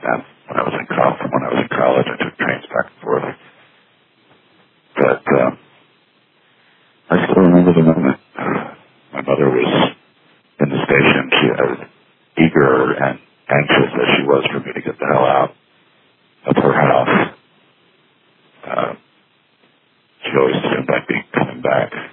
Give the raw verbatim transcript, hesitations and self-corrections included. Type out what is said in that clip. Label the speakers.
Speaker 1: And when I was in college, when I was in college, I took trains back and forth. But uh, I still remember the moment. My mother was in the station. She was eager and anxious as she was for me to get the hell out of her house. Uh, she always assumed I'd be coming back.